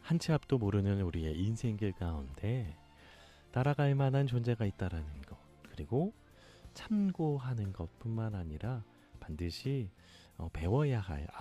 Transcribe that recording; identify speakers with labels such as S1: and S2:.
S1: 한 치 앞도 모르는 우리의 인생길 가운데 따라갈 만한 존재가 있다라는 것, 그리고 참고하는 것뿐만 아니라 반드시 배워야 할